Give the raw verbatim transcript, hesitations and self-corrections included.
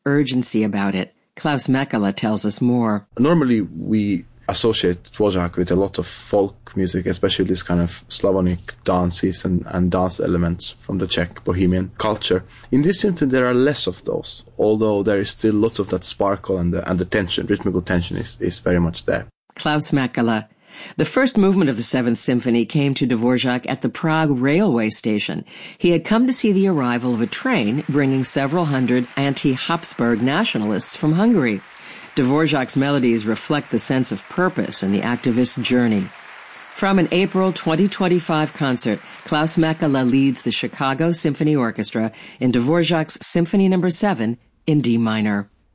urgency about it. Klaus Mäkelä tells us more. Normally, we associate Dvořák with a lot of folk music, especially this kind of Slavonic dances and, and dance elements from the Czech Bohemian culture. In this symphony, there are less of those, although there is still lots of that sparkle and the, and the tension, rhythmical tension is, is very much there. Klaus Mäkelä. The first movement of the Seventh Symphony came to Dvořák at the Prague railway station. He had come to see the arrival of a train bringing several hundred anti-Habsburg nationalists from Hungary. Dvořák's melodies reflect the sense of purpose in the activist's journey. From an April twenty twenty-five concert, Klaus Mäkelä leads the Chicago Symphony Orchestra in Dvořák's Symphony Number seven in D minor.